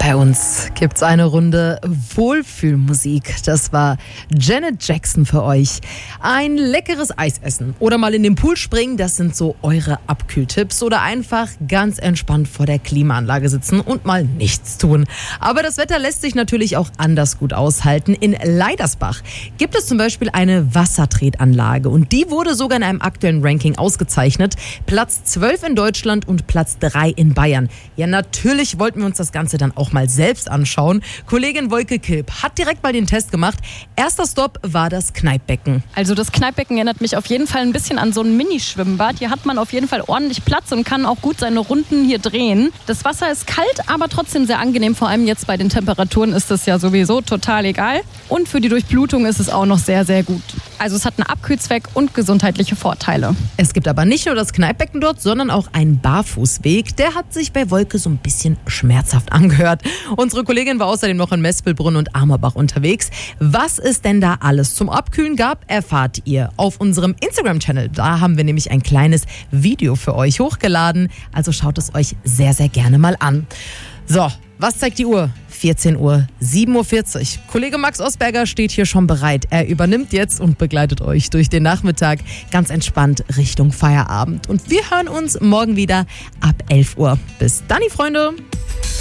Bei uns gibt's eine Runde Wohlfühlmusik. Das war Janet Jackson für euch. Ein leckeres Eis essen oder mal in den Pool springen, das sind so eure Abkühltipps. Oder einfach ganz entspannt vor der Klimaanlage sitzen und mal nichts tun. Aber das Wetter lässt sich natürlich auch anders gut aushalten. In Leidersbach gibt es zum Beispiel eine Wassertretanlage und die wurde sogar in einem aktuellen Ranking ausgezeichnet. Platz 12 in Deutschland und Platz 3 in Bayern. Ja, natürlich wollten wir uns das Ganze dann auch mal selbst anschauen. Kollegin Wolke Kilp hat direkt mal den Test gemacht. Erster Stopp war das Kneippbecken. Also das Kneippbecken erinnert mich auf jeden Fall ein bisschen an so ein Minischwimmbad. Hier hat man auf jeden Fall ordentlich Platz und kann auch gut seine Runden hier drehen. Das Wasser ist kalt, aber trotzdem sehr angenehm. Vor allem jetzt bei den Temperaturen ist es ja sowieso total egal. Und für die Durchblutung ist es auch noch sehr, sehr gut. Also es hat einen Abkühlzweck und gesundheitliche Vorteile. Es gibt aber nicht nur das Kneippbecken dort, sondern auch einen Barfußweg. Der hat sich bei Wolke so ein bisschen schmerzhaft angehört. Unsere Kollegin war außerdem noch in Mespelbrunn und Amerbach unterwegs. Was es denn da alles zum Abkühlen gab, erfahrt ihr auf unserem Instagram-Channel. Da haben wir nämlich ein kleines Video für euch hochgeladen. Also schaut es euch sehr, sehr gerne mal an. So, was zeigt die Uhr? 14 Uhr, 7.40 Uhr. Kollege Max Osberger steht hier schon bereit. Er übernimmt jetzt und begleitet euch durch den Nachmittag ganz entspannt Richtung Feierabend. Und wir hören uns morgen wieder ab 11 Uhr. Bis dann, Freunde!